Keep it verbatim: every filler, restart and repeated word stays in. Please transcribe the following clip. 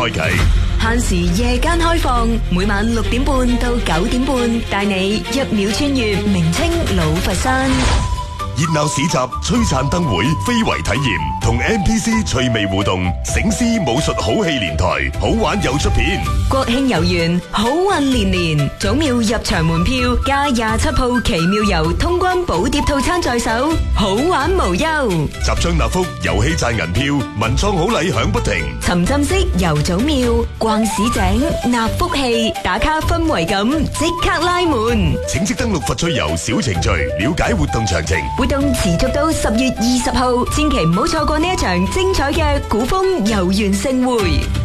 開啟， 限時夜間開放，每晚六點半到九點半，帶你一秒穿越明清老佛山。 熱鬧市集、璀璨燈會、非遺體驗同 N P C 趣味互動，醒獅武術好戲連台，好玩又出片。 國慶遊園，好運連連，祖廟入場門票加廿七鋪奇妙遊通關寶碟套餐在手，好玩無憂。 集章納福，遊戲賺銀票，文創好禮響不停。 沉浸式遊祖廟，逛市井，納福氣，打卡氛圍感，即刻拉滿。 請即登錄佛趣遊小程序，了解活動詳情。 活動持續到十月二十號，千祈唔好錯過呢一場精彩嘅古風遊園盛會。